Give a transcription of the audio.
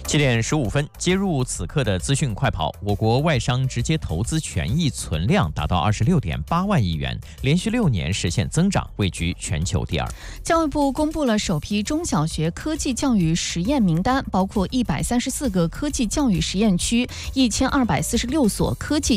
7点15分，接入此刻的资讯快跑。我国外商直接投资权益存量达到26.8万亿元，连续6年实现增长，位居全球第2。 教育部公布了首批中小学科技教育实验名单，包括134个科技教育实验区、1246所科技